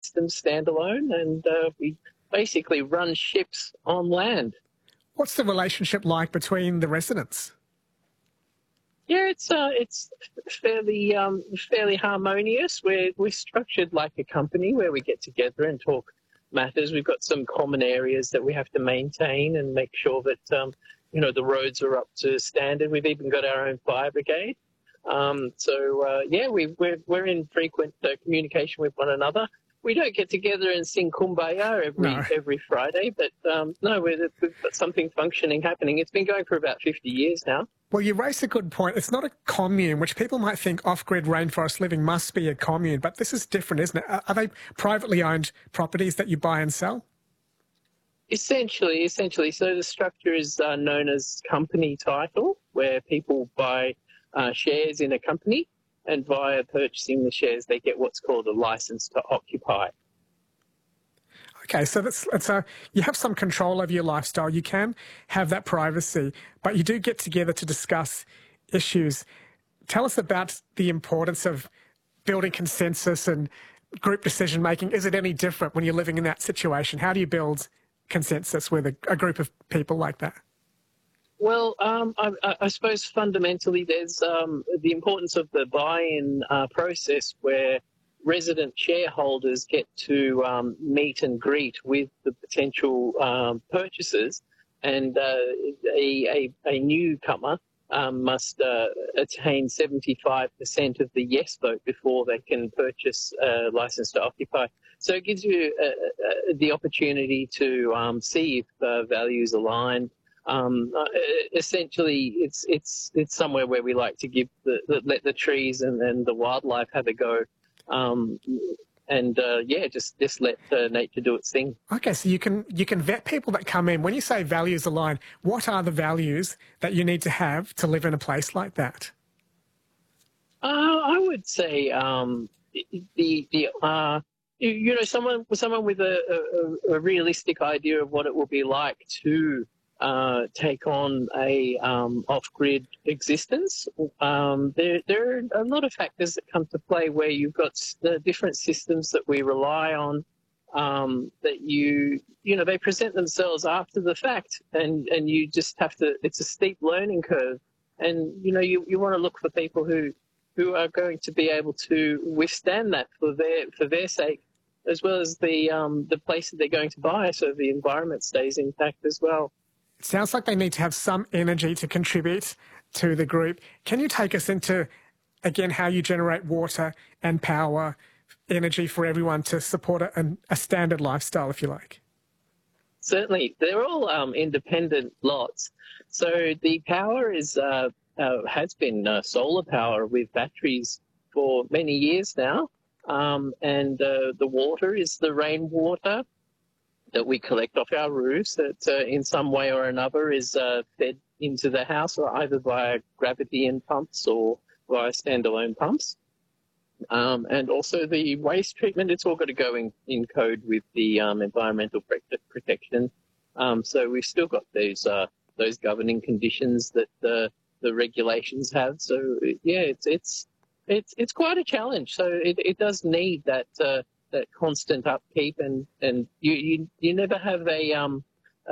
systems standalone, and we basically run ships on land. What's the relationship like between the residents? Yeah, it's fairly harmonious. We're structured like a company where we get together and talk matters. We've got some common areas that we have to maintain and make sure that the roads are up to standard. We've even got our own fire brigade. We're in frequent communication with one another. We don't get together and sing Kumbaya every Friday, but we've got something functioning happening. It's been going for about 50 years now. Well, you raised a good point. It's not a commune, which people might think off-grid rainforest living must be a commune, but this is different, isn't it? Are they privately owned properties that you buy and sell? Essentially. So the structure is known as company title, where people buy shares in a company, and via purchasing the shares, they get what's called a license to occupy. Okay, so you have some control over your lifestyle. You can have that privacy, but you do get together to discuss issues. Tell us about the importance of building consensus and group decision-making. Is it any different when you're living in that situation? How do you build consensus with a group of people like that? Well, I suppose fundamentally there's the importance of the buy-in process, where resident shareholders get to meet and greet with the potential purchasers, and a newcomer must attain 75% of the yes vote before they can purchase a license to occupy. So it gives you the opportunity to see if values align. Essentially, it's somewhere where we like to give let the trees and the wildlife have a go. Just let nature do its thing. Okay, so you can vet people that come in. When you say values align, what are the values that you need to have to live in a place like that? I would say someone with a realistic idea of what it will be like to take on a off-grid existence. There are a lot of factors that come to play where you've got the different systems that we rely on, that they present themselves after the fact, and you just have to. It's a steep learning curve, and you want to look for people who are going to be able to withstand that for their sake, as well as the place that they're going to buy, so the environment stays intact as well. It sounds like they need to have some energy to contribute to the group. Can you take us into, again, how you generate water and power, energy for everyone to support a standard lifestyle, if you like? Certainly. They're all independent lots. So the power has been solar power with batteries for many years now. And the water is the rainwater that we collect off our roofs that in some way or another is fed into the house, or either via gravity and pumps or via standalone pumps. And also the waste treatment, it's all got to go in code with the environmental protection. So we've still got those governing conditions that the regulations have. So yeah, it's quite a challenge. So it does need that constant upkeep, and you never have a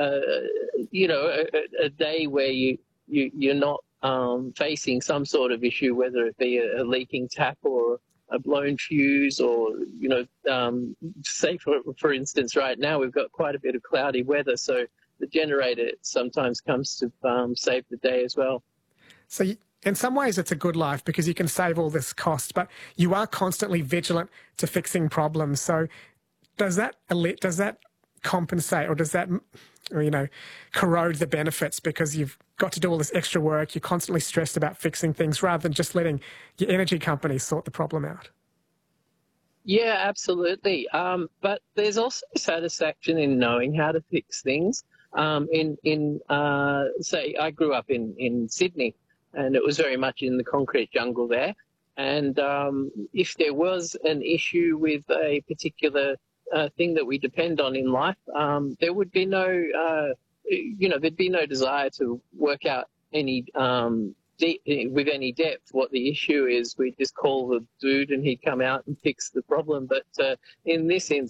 day where you're not facing some sort of issue, whether it be a leaking tap or a blown fuse, or say for instance right now we've got quite a bit of cloudy weather, so the generator sometimes comes to save the day as well. So in some ways it's a good life because you can save all this cost, but you are constantly vigilant to fixing problems. So does that compensate, or does that corrode the benefits because you've got to do all this extra work, you're constantly stressed about fixing things rather than just letting your energy company sort the problem out? Yeah, absolutely. But there's also satisfaction in knowing how to fix things. Say I grew up in Sydney, and it was very much in the concrete jungle there. And if there was an issue with a particular thing that we depend on in life, there would be there'd be no desire to work out with any depth what the issue is. We'd just call the dude and he'd come out and fix the problem. But in this instance,